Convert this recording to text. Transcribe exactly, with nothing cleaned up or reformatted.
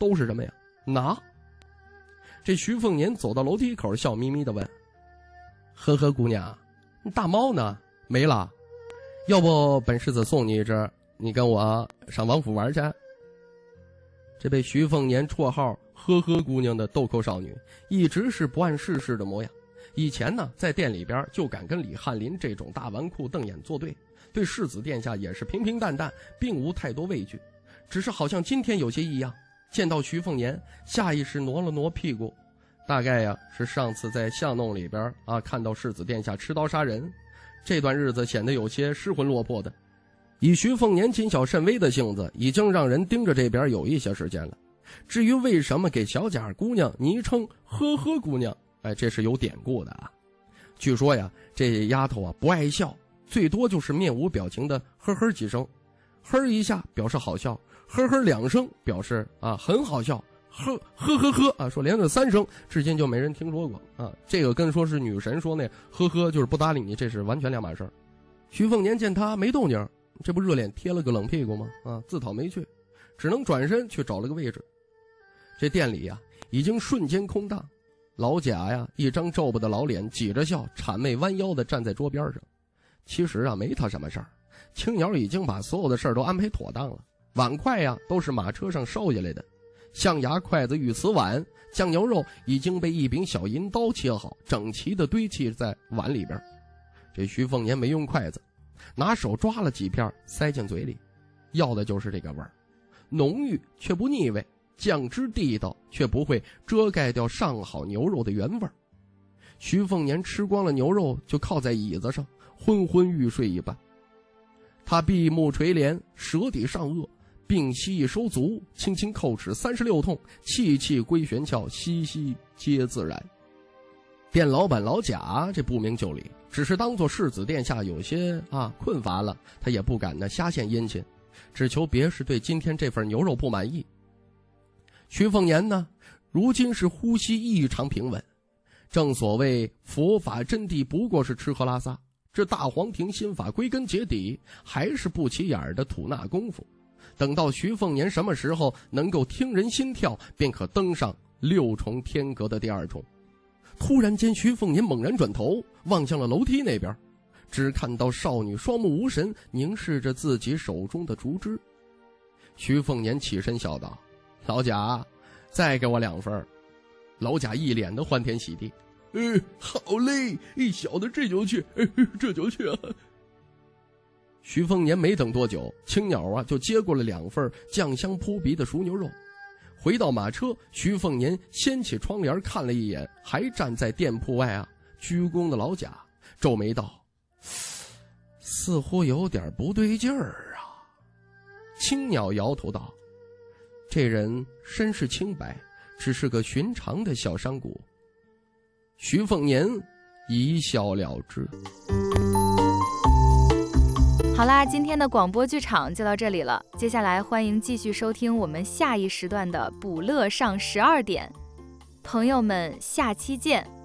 都是什么呀？拿。这徐凤年走到楼梯口，笑眯眯地问：呵呵姑娘，大猫呢？没了？要不本世子送你一只，你跟我上王府玩去。这被徐凤年绰号呵呵姑娘的豆蔻少女一直是不谙世事的模样。以前呢，在店里边就敢跟李翰林这种大纨绔瞪眼作对，对世子殿下也是平平淡淡，并无太多畏惧。只是好像今天有些异样，见到徐凤年，下意识挪了挪屁股，大概呀是上次在巷弄里边啊看到世子殿下持刀杀人，这段日子显得有些失魂落魄的。以徐凤年谨小慎微的性子，已经让人盯着这边有一些时间了。至于为什么给小贾姑娘昵称呵呵姑娘，哎，这是有典故的啊。据说呀，这丫头啊不爱笑，最多就是面无表情的呵呵几声，呵一下表示好笑，呵呵两声表示啊很好笑，呵呵呵呵啊说连着三声，至今就没人听说过啊。这个跟说是女神说那呵呵就是不搭理你，这是完全两码事。徐凤年见他没动静，这不热脸贴了个冷屁股吗？啊，自讨没趣，只能转身去找了个位置。这店里呀，已经瞬间空荡。老贾呀，一张皱巴的老脸，挤着笑，谄媚弯腰的站在桌边上。其实啊，没他什么事儿。青鸟已经把所有的事儿都安排妥当了。碗筷呀，都是马车上捎下来的。象牙筷子、玉瓷碗，酱牛肉已经被一柄小银刀切好，整齐的堆砌在碗里边。这徐凤年没用筷子，拿手抓了几片塞进嘴里，要的就是这个味儿，浓郁却不腻味，酱汁地道却不会遮盖掉上好牛肉的原味儿。徐凤年吃光了牛肉，就靠在椅子上昏昏欲睡一般。他闭目垂帘，舌底上颚，并息一收足，轻轻叩齿三十六痛，气气归玄窍，息息皆自然。店老板老贾这不明就里，只是当作世子殿下有些啊困乏了，他也不敢呢瞎献殷勤，只求别是对今天这份牛肉不满意。徐凤年呢，如今是呼吸异常平稳。正所谓佛法真谛不过是吃喝拉撒，这大黄庭心法归根结底还是不起眼的吐纳功夫。等到徐凤年什么时候能够听人心跳，便可登上六重天阁的第二重。突然间，徐凤年猛然转头望向了楼梯那边，只看到少女双目无神，凝视着自己手中的竹枝。徐凤年起身笑道：老贾，再给我两份。老贾一脸的欢天喜地：呃，好嘞，小的这就去，呃、这就去啊。徐凤年没等多久，青鸟啊就接过了两份酱香扑鼻的熟牛肉。回到马车，徐凤年掀起窗帘看了一眼还站在店铺外啊鞠躬的老贾，皱眉道：似乎有点不对劲儿啊。青鸟摇头道：这人身世清白，只是个寻常的小商贾。徐凤年一笑了之。 好啦，今天的广播剧场就到这里了，接下来欢迎继续收听我们下一时段的捕乐上十二点。朋友们，下期见。